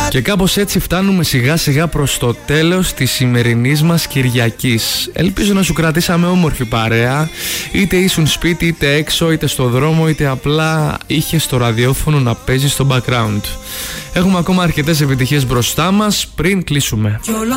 Και κάπως έτσι φτάνουμε σιγά σιγά προς το τέλος της σημερινής μας Κυριακής. Ελπίζω να σου κρατήσαμε όμορφη παρέα, είτε ήσουν σπίτι είτε έξω είτε στο δρόμο είτε απλά είχες το ραδιόφωνο να παίζει στο background. Έχουμε ακόμα αρκετές επιτυχίες μπροστά μας πριν κλείσουμε.